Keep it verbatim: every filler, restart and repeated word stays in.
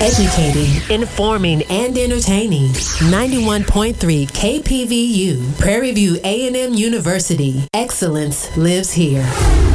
Educating, informing, and entertaining. ninety-one point three K P V U, Prairie View A and M University. Excellence lives here.